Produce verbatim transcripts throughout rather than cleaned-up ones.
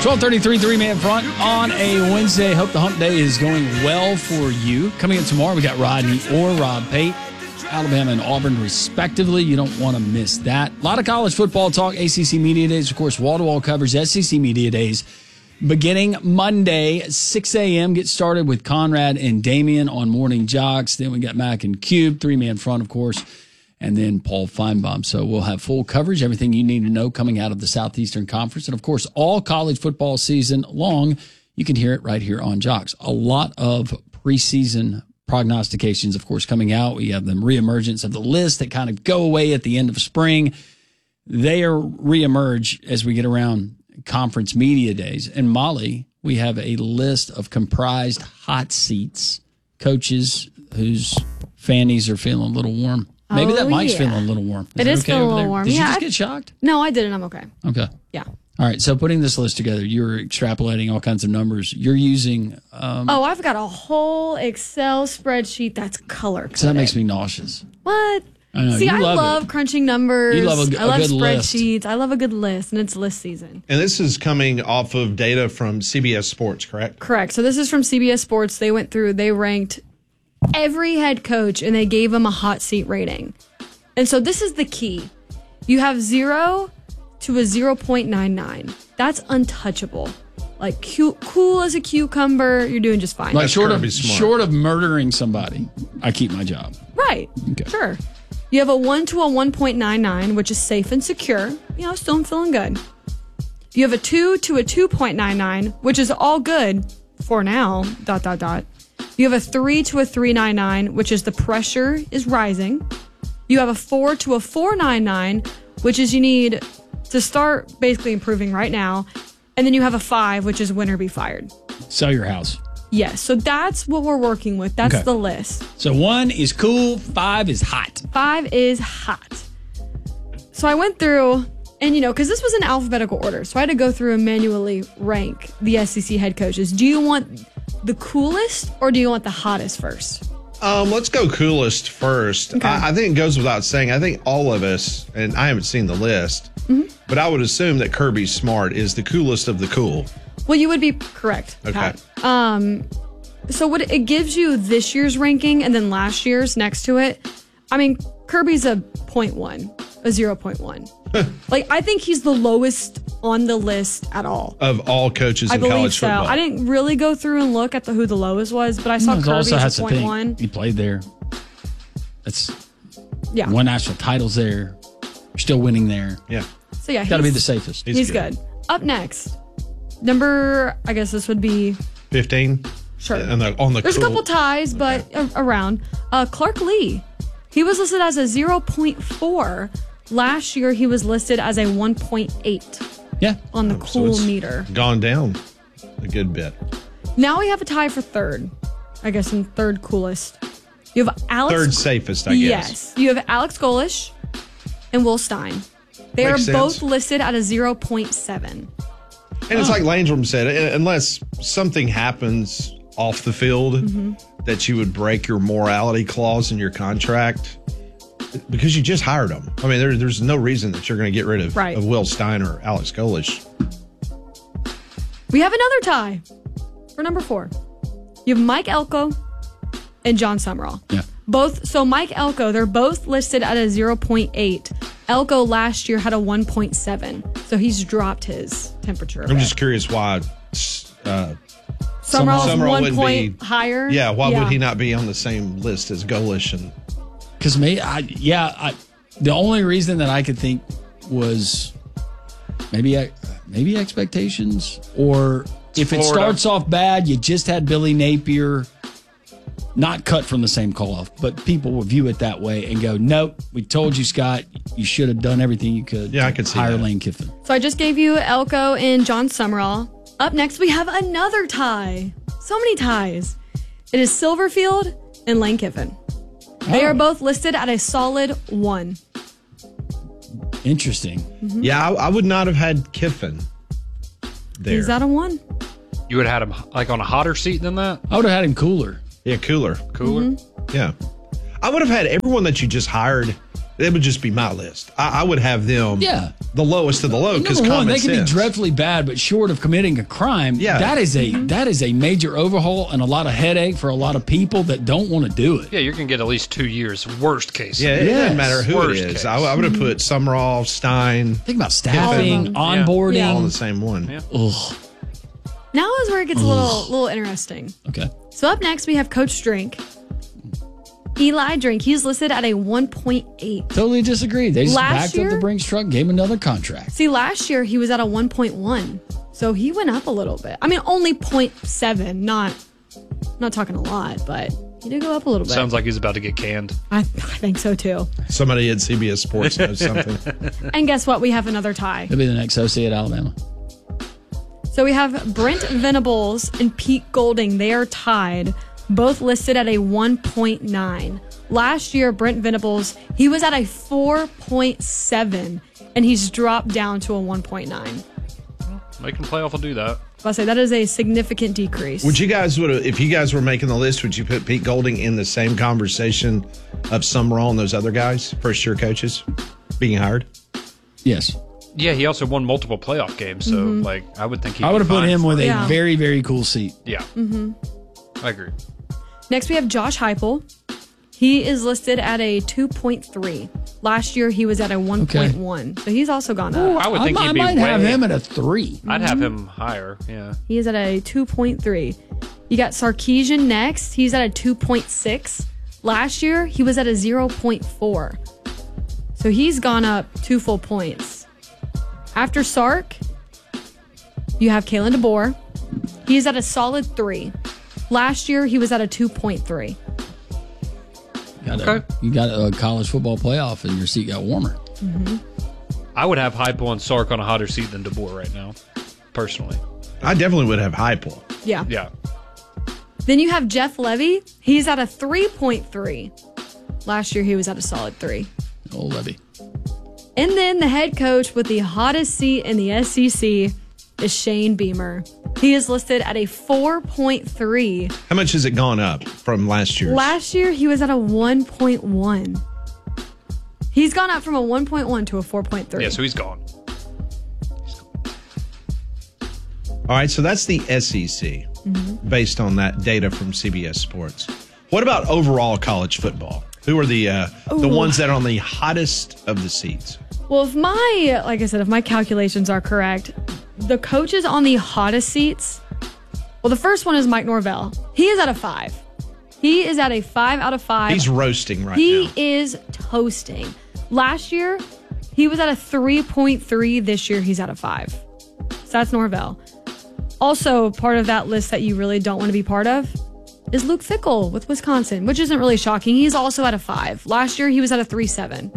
twelve thirty-three, three-man front on a Wednesday. Hope the hump day is going well for you. Coming in tomorrow, we got Rodney or Rob Pate, Alabama and Auburn, respectively. You don't want to miss that. A lot of college football talk, A C C Media Days, of course, wall-to-wall coverage, S E C Media Days. Beginning Monday, six a.m., get started with Conrad and Damian on Morning Jocks. Then we got Mac and Cube, three-man front, of course, and then Paul Feinbaum. So we'll have full coverage, everything you need to know coming out of the Southeastern Conference. And, of course, all college football season long, you can hear it right here on Jocks. A lot of preseason prognostications, of course, coming out. We have the reemergence of the list that kind of go away at the end of spring. They are reemerge as we get around conference media days. And Molly, we have a list of comprised hot seats, coaches whose fannies are feeling a little warm. Maybe oh, that mic's yeah. feeling a little warm. Is it, it is okay feeling a over little there? warm. Did yeah, you just I, get shocked? No, I didn't. I'm okay. Okay. Yeah. All right. So putting this list together, you're extrapolating all kinds of numbers. You're using. Um, oh, I've got a whole Excel spreadsheet that's color coded. So that makes me nauseous. What? I know, See, I love, love crunching numbers. You love a, a I love good spreadsheets. list. I love a good list, and it's list season. And this is coming off of data from C B S Sports, correct? Correct. So this is from C B S Sports. They went through, they ranked every head coach, and they gave them a hot seat rating. And so this is the key. You have zero to a zero point nine nine. That's untouchable. Like cute, cool as a cucumber, you're doing just fine. Like short of, smart. short of murdering somebody, I keep my job. Right. Okay. Sure. You have a one to a one point nine nine, which is safe and secure. You know, still feeling good. You have a two to a two point nine nine, which is all good for now, dot, dot, dot. You have a three to a three nine nine, which is the pressure is rising. You have a four to a four nine nine, which is you need to start basically improving right now. And then you have a five, which is win or be fired. Sell your house. Yes, so that's what we're working with. That's Okay. the list. So one is cool, five is hot. Five is hot. So I went through, and you know, because this was in alphabetical order, so I had to go through and manually rank the S E C head coaches. Do you want the coolest or do you want the hottest first? Um, let's go coolest first. Okay. I, I think it goes without saying. I think all of us, and I haven't seen the list, Mm-hmm. but I would assume that Kirby Smart is the coolest of the cool. Well, you would be correct. Okay. Pat. Um, so what it gives you this year's ranking and then last year's next to it. I mean, Kirby's a point one, a zero point one. Like, I think he's the lowest on the list at all. Of all coaches I in believe college so. football. I didn't really go through and look at the who the lowest was, but I saw It Kirby also has as a to point think, one. he played there. That's Yeah. won national titles there. You're still winning there. Yeah. So yeah, Got to be he's- the safest. He's He's good. good. Up next, number, I guess this would be, fifteen? Sure. And the, on the there's cool. a couple ties, but a- around. Uh, Clark Lee, he was listed as a zero point four. Last year, he was listed as a one point eight Yeah. on the Oh, so cool it's meter. Gone down a good bit. Now we have a tie for third, I guess, in third coolest. You have Alex. Third safest, I guess. Yes. You have Alex Golish and Will Stein. They Makes are both sense. listed at a zero point seven. And it's like Landrum said, uh, unless something happens off the field Mm-hmm. that you would break your morality clause in your contract because you just hired them. I mean, there, there's no reason that you're going to get rid of, Right. of Will Stein or Alex Golish. We have another tie for number four. You have Mike Elko and John Summerall. Yeah. Both. So Mike Elko, they're both listed at a zero point eight. Elko last year had a one point seven. So he's dropped his temperature. a I'm bit. just curious why. Uh, Summerall's Summerall one wouldn't point be- higher. yeah, why would he not be on the same list as Golish? And Because me, I, yeah, I, the only reason that I could think was maybe maybe expectations, or if it Florida. starts off bad, you just had Billy Napier, not cut from the same cloth, but people will view it that way and go, nope, we told you, Scott, you should have done everything you could. Yeah, I to could see hire that. Lane Kiffin. So I just gave you Elko and John Summerall. Up next, we have another tie. So many ties. It is Silverfield and Lane Kiffin. They Oh. are both listed at a solid one. Interesting. yeah, I, I would not have had Kiffin there. Is that a one? You would have had him like on a hotter seat than that? I would have had him cooler. yeah, cooler. Cooler? Mm-hmm. Yeah. I would have had everyone that you just hired It would just be my list. I, I would have them Yeah. the lowest of the low because Number one, common they can sense. be dreadfully bad, but short of committing a crime, Yeah. that is a that is a major overhaul and a lot of headache for a lot of people that don't want to do it. Yeah, you're going to get at least two years, worst case. Yeah, it Yes. doesn't matter who Worst it is. case. I, I would have put Summerall, Stein, Think about staffing, them. onboarding. Yeah. all in the same one. Yeah. Ugh. Now is where it gets a little little interesting. Okay. So up next we have Coach Drink. Eli Drink. He's listed at a one point eight. Totally disagree. They just Last backed year- up the Brinks truck, gave him another contract. See, last year he was at a one point one. So he went up a little bit. I mean, only zero point seven, not not talking a lot, but he did go up a little bit. Sounds like he's about to get canned. I, I think so too. Somebody at C B S Sports knows something. And guess what? We have another tie. He'll be the next O C at Alabama. So we have Brent Venables and Pete Golding. They are tied, both listed at a one point nine. Last year, Brent Venables, he was at a four point seven, and he's dropped down to a one point nine. Making playoff will do that. I say that is a significant decrease. Would you guys would if you guys were making the list? Would you put Pete Golding in the same conversation of Summerall and those other guys, first year coaches, being hired? Yes. Yeah, he also won multiple playoff games, so Mm-hmm. like I would think he I would have put him with a Yeah. very, very cool seat. Yeah. Mm-hmm. I agree. Next, we have Josh Heupel. He is listed at a two point three. Last year, he was at a one point one. So he's also gone up. I would think I, he'd I be might way, have him at a three. I'd have him higher. Yeah. He is at a two point three. You got Sarkisian next. He's at a two point six. Last year, he was at a zero point four. So he's gone up two full points. After Sark, you have Kalen DeBoer. He's at a solid three. Last year, he was at a two point three. Got a, Okay. You got a college football playoff and your seat got warmer. I would have Heupel and Sark on a hotter seat than DeBoer right now, personally. I definitely would have Heupel. Yeah. Yeah. Then you have Jeff Levy. He's at a three point three. Last year, he was at a solid three. Old Levy. And then the head coach with the hottest seat in the S E C is Shane Beamer. He is listed at a four point three. How much has it gone up from last year? Last year, he was at a one point one. He's gone up from a one point one to a four point three. Yeah, so he's gone. All right, so that's the S E C Mm-hmm. based on that data from C B S Sports. What about overall college football? Who are the uh, the Ooh. ones that are on the hottest of the seats? Well, if my, like I said, if my calculations are correct, the coaches on the hottest seats, well, the first one is Mike Norvell. He is at a five. He is at a five out of five. He's roasting right He now. is toasting. Last year, he was at a three point three. This year, he's at a five. So that's Norvell. Also, part of that list that you really don't want to be part of is Luke Fickell with Wisconsin, which isn't really shocking. He's also at a five. Last year, he was at a three seven.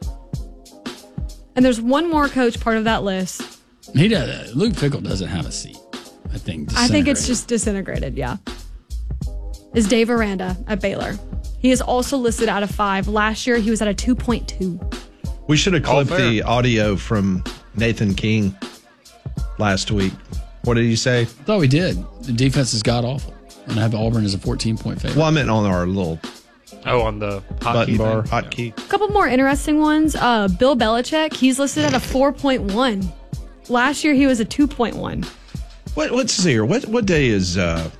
And there's one more coach part of that list. He does. Luke Fickell doesn't have a seat. I think. I think it's disintegrated. just disintegrated, yeah. Is Dave Aranda at Baylor. He is also listed at a five. Last year, he was at a two point two. We should have All clipped fair. the audio from Nathan King last week. What did he say? I thought we did. The defense is god awful, and I have Auburn as a fourteen point favorite. Well, I meant on our little Oh, on the hotkey button bar, thing? hotkey. A couple more interesting ones. Uh, Bill Belichick, he's listed at a four point one. Last year, he was a two point one. What, what's here? What what day is? Uh,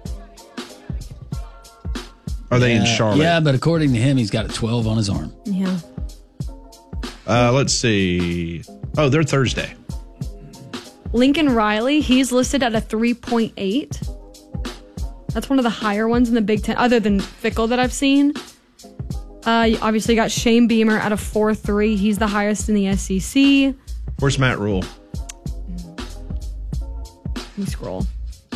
are they in Yeah, Charlotte? Yeah, but according to him, he's got a twelve on his arm. Yeah. Uh, let's see. Oh, they're Thursday. Lincoln Riley, he's listed at a three point eight. That's one of the higher ones in the Big Ten, other than Fickell that I've seen. Uh, you obviously got Shane Beamer at a four three. He's the highest in the S E C. Where's Matt Rule? Let me scroll.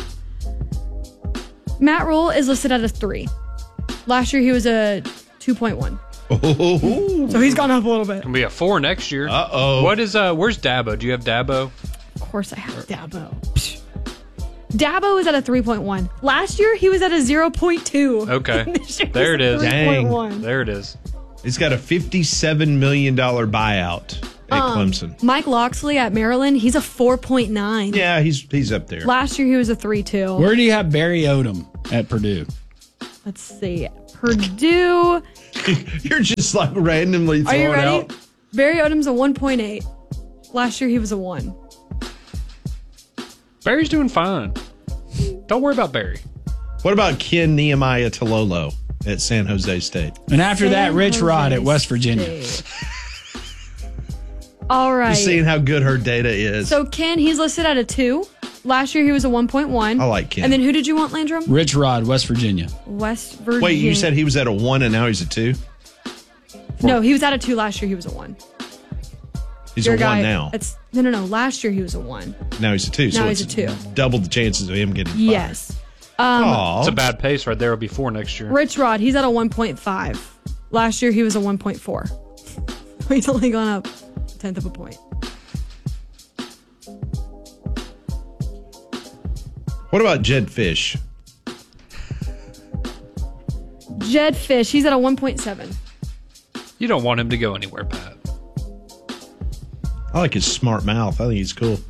Matt Rule is listed at a three. Last year he was a two point one. Oh, So he's gone up a little bit. Can be a four next year. Uh-oh. What is uh? Where's Dabo? Do you have Dabo? Of course I have Dabo. Psh. Dabo is at a three point one. Last year he was at a zero point two. Okay, This year there it he's is. at Dang. three point one. There it is. he's got a fifty-seven million dollar buyout at Um, Clemson. Mike Loxley at Maryland, he's a four point nine. Yeah, he's he's up there. Last year he was a three two. Where do you have Barry Odom at Purdue? Let's see. Purdue. You're just like randomly Are throwing you ready? out. Barry Odom's a one point eight. Last year he was a one. Barry's doing fine. Don't worry about Barry. What about Ken Nehemiah Tololo at San Jose State? And after that, San Rich Rod Jose at West Virginia. State. All right. Just seeing how good her data is. So Ken, he's listed at a two. Last year he was a one point one. I like Ken. And then who did you want, Landrum? Rich Rod, West Virginia. West Virginia. Wait, you said he was at a one and now he's a two? No, he was at a two last year. He was a one. He's Your a guy, one now. It's no, no, no. Last year he was a one. Now he's a two. So Now he's it's a two. Double the chances of him getting fired. Yes. Um, Aw. It's a bad pace right there. It'll be four next year. Rich Rod, he's at a one point five. Last year he was a one point four. He's only gone up a tenth of a point. What about Jed Fish? Jed Fish, he's at a one point seven. You don't want him to go anywhere, Pat. I like his smart mouth. I think he's cool.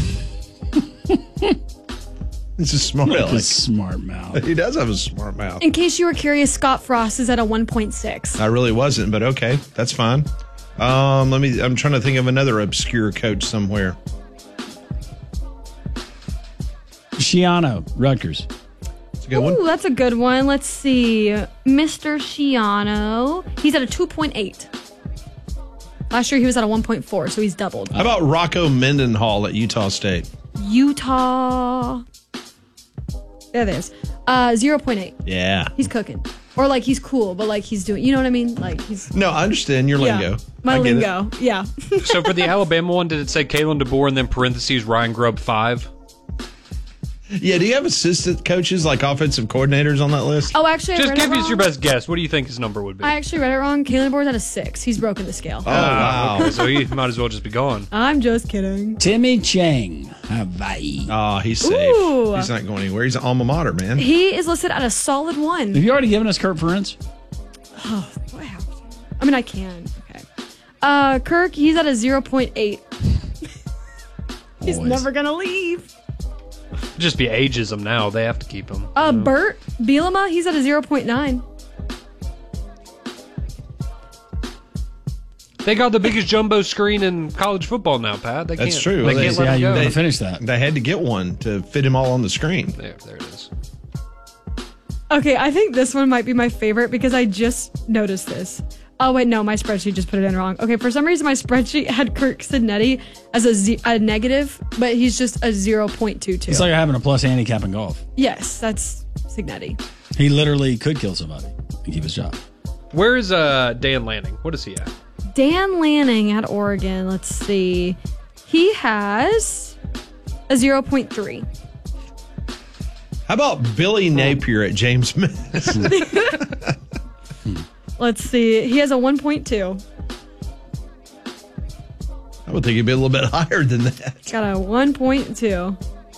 He's a smart Like aleck. a smart mouth. He does have a smart mouth. In case you were curious, Scott Frost is at a one point six. I really wasn't, but okay, that's fine. Um, let me. I'm trying to think of another obscure coach somewhere. Shiano, Rutgers. It's a good one. Ooh, that's a good one. Let's see. Mister Shiano, he's at a two point eight. Last year he was at a one point four, so he's doubled. How about Rocco Mendenhall at Utah State? Utah. There it is. Uh, zero point eight. Yeah. He's cooking. Or like he's cool, but like he's doing, you know what I mean? Like he's. No, I understand your Yeah. lingo. My I get it. lingo. Yeah. So for the Alabama one, did it say Kalen DeBoer and then parentheses Ryan Grubb five? Yeah, do you have assistant coaches like offensive coordinators on that list? Oh, actually, I Just read give it us your wrong. best guess. What do you think his number would be? I actually read it wrong. Kalen Board's at a six. He's broken the scale. Oh, wow. Okay, so he might as well just be gone. I'm just kidding. Timmy Chang, Hawaii. Oh, he's safe. Ooh. He's not going anywhere. He's an alma mater, man. He is listed at a solid one. Have you already given us Kurt Ferentz? Do I have to? I mean, I can. Okay. Uh, Kirk, he's at a zero point eight. He's Boys. never going to leave. Just be ageism now. They have to keep him. Uh, Bert Bielema, he's at a zero point nine. They got the biggest jumbo screen in college football now, Pat. They That's can't, true. They Well, can't they- let Yeah, him you go. want to finish that. They had to get one to fit him all on the screen. There, there it is. Okay, I think this one might be my favorite because I just noticed this. Oh, wait, no, my spreadsheet just put it in wrong. Okay, for some reason, my spreadsheet had Kirk Sidnetti as a, z- a negative, but he's just a zero point two two. It's like having a plus handicap in golf. Yes, that's Signetti. He literally could kill somebody and keep his job. Where is uh, Dan Lanning? What is he at? Dan Lanning at Oregon, let's see. He has a zero point three. How about Billy Napier at James Madison? Let's see. He has a one point two. I would think he'd be a little bit higher than that. Got a one point two.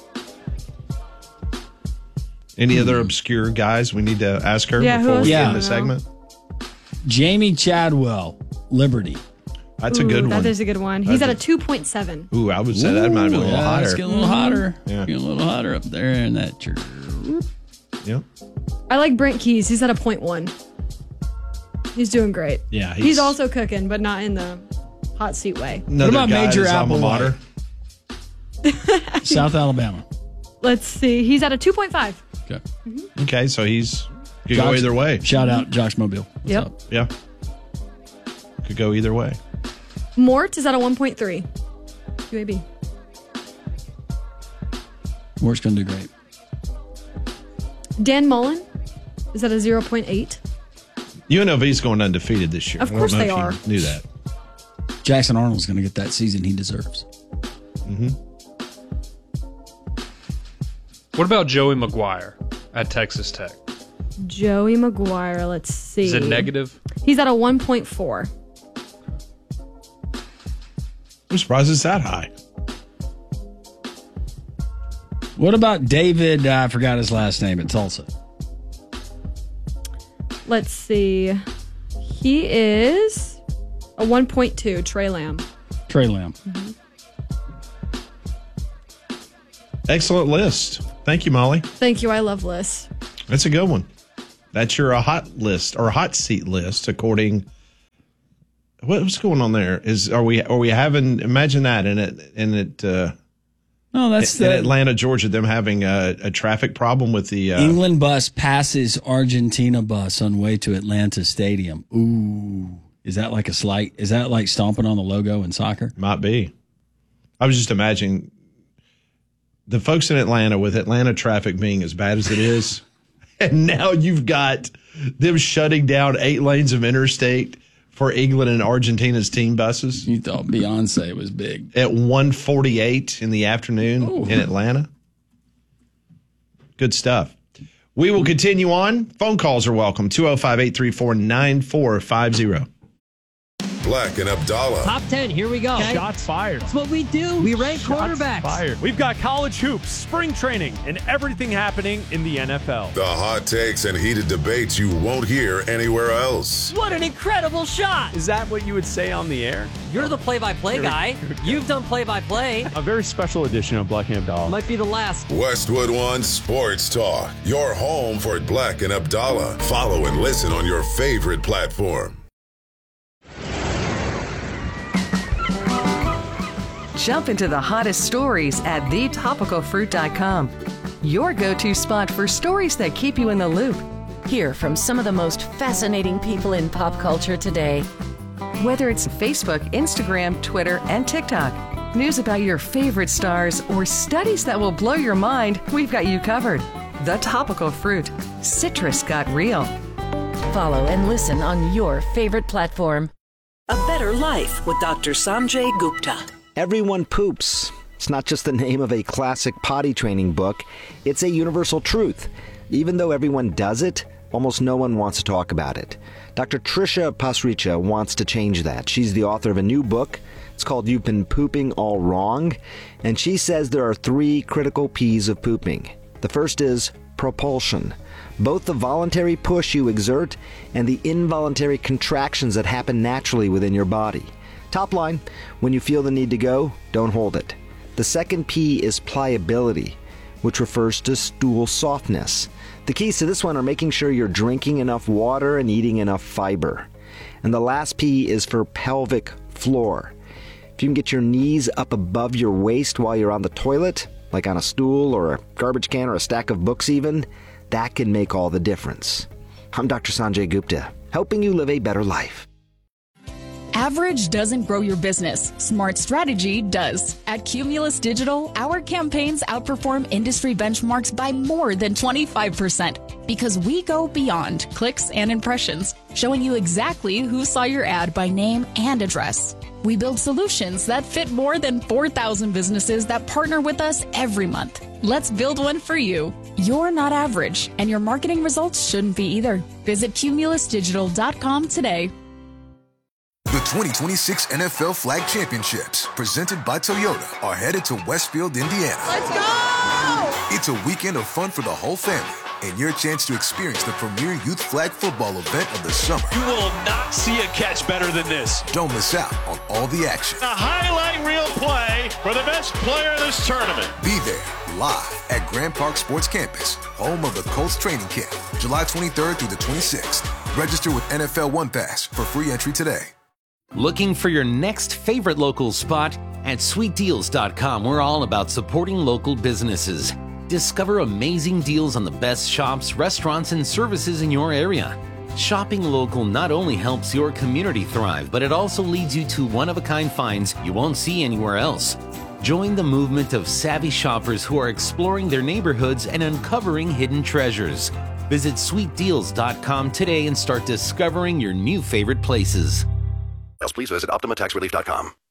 Any other obscure guys we need to ask her Yeah, who before else we do end you the know? segment? Jamie Chadwell, Liberty. That's a Ooh, good one. That is a good one. He's That's at a two point seven. Ooh, I would say that might have been a little yeah, higher. It's getting a little hotter. Yeah. Getting a little hotter up there in that church. Yeah. I like Brent Keys. He's at a point one. He's doing great. Yeah, He's, he's- also cooking, but not in the hot seat way. Another about guy Major at his alma Applewhite? mater. South Alabama. Let's see. He's at a two point five. Okay. Okay, so he's could go Josh- either way. Shout out Josh Mobile. What's Yep. up? Yeah. Could go either way. Mort is at a one point three. U A B. Mort's going to do great. Dan Mullen is at a zero point eight. U N L V's going undefeated this year. Of I don't course know they if you are. Knew that. Jackson Arnold's going to get that season he deserves. What about Joey McGuire at Texas Tech? Joey McGuire, let's see. Is it negative? He's at a one point four. I'm surprised it's that high. What about David? uh, I forgot his last name at Tulsa. Let's see. He is a one point two. Trey Lamb. Trey Lamb. Excellent list. Thank you, Molly. Thank you. I love lists. That's a good one. That's your uh, hot list or hot seat list, according. What's going on there? Is are we are we having? Imagine that in it in it. Uh, No, that's in the Atlanta, Georgia. Them having a, a traffic problem with the uh, England bus passes Argentina bus on way to Atlanta Stadium. Ooh, is that like a slight? Is that like stomping on the logo in soccer? Might be. I was just imagining the folks in Atlanta with Atlanta traffic being as bad as it is, and now you've got them shutting down eight lanes of interstate for England and Argentina's team buses. You thought Beyonce was big. At one forty-eight in the afternoon Ooh. in Atlanta. Good stuff. We will continue on. Phone calls are welcome. two oh five, eight three four, nine four five oh. Black and Abdallah. Top ten, here we go. Okay? Shots fired. That's what we do. We rank Shots quarterbacks. Fired. We've got college hoops, spring training, and everything happening in the N F L. The hot takes and heated debates you won't hear anywhere else. What an incredible shot. Is that what you would say on the air? You're the play-by-play guy. You've done play-by-play. A very special edition of Black and Abdallah. Might be the last. Westwood One Sports Talk. Your home for Black and Abdallah. Follow and listen on your favorite platform. Jump into the hottest stories at the topical fruit dot com. Your go-to spot for stories that keep you in the loop. Hear from some of the most fascinating people in pop culture today. Whether it's Facebook, Instagram, Twitter, and TikTok, news about your favorite stars, or studies that will blow your mind, we've got you covered. The Topical Fruit. Citrus got real. Follow and listen on your favorite platform. A Better Life with Doctor Sanjay Gupta. Everyone poops. It's not just the name of a classic potty training book. It's a universal truth. Even though everyone does it, almost no one wants to talk about it. Doctor Trisha Pasricha wants to change that. She's the author of a new book. It's called You've Been Pooping All Wrong. And she says there are three critical P's of pooping. The first is propulsion. Both the voluntary push you exert and the involuntary contractions that happen naturally within your body. Top line, when you feel the need to go, don't hold it. The second P is pliability, which refers to stool softness. The keys to this one are making sure you're drinking enough water and eating enough fiber. And the last P is for pelvic floor. If you can get your knees up above your waist while you're on the toilet, like on a stool or a garbage can or a stack of books even, that can make all the difference. I'm Doctor Sanjay Gupta, helping you live a better life. Average doesn't grow your business. Smart strategy does. At Cumulus Digital, our campaigns outperform industry benchmarks by more than twenty-five percent because we go beyond clicks and impressions, showing you exactly who saw your ad by name and address. We build solutions that fit more than four thousand businesses that partner with us every month. Let's build one for you. You're not average, and your marketing results shouldn't be either. Visit cumulus digital dot com today. The twenty twenty-six N F L Flag Championships, presented by Toyota, are headed to Westfield, Indiana. Let's go! It's a weekend of fun for the whole family and your chance to experience the premier youth flag football event of the summer. You will not see a catch better than this. Don't miss out on all the action. A highlight reel play for the best player of this tournament. Be there live at Grand Park Sports Campus, home of the Colts training camp, July twenty-third through the twenty-sixth. Register with N F L One Pass for free entry today. Looking for your next favorite local spot? At sweet deals dot com, we're all about supporting local businesses. Discover amazing deals on the best shops, restaurants, and services in your area. Shopping local not only helps your community thrive, but it also leads you to one-of-a-kind finds you won't see anywhere else. Join the movement of savvy shoppers who are exploring their neighborhoods and uncovering hidden treasures. Visit sweet deals dot com today and start discovering your new favorite places. Please visit optima tax relief dot com.